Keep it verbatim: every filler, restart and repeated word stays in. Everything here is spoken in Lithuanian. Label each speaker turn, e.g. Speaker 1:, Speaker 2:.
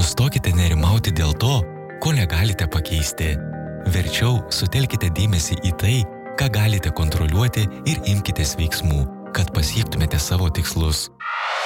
Speaker 1: Nustokite nerimauti dėl to, ko negalite pakeisti. Verčiau sutelkite dėmesį į tai, ką galite kontroliuoti ir imkitės veiksmų, kad pasiektumėte savo tikslus.